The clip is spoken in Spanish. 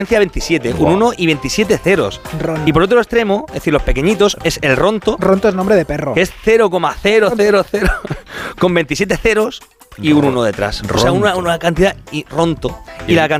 27, un 1 y 27 ceros. Ron. Y por otro extremo, es decir, los pequeñitos, es el ronto, Ronto es nombre de perro. que es 0,000 con 27 ceros y un 1 detrás. O sea, una cantidad y ronto. Y la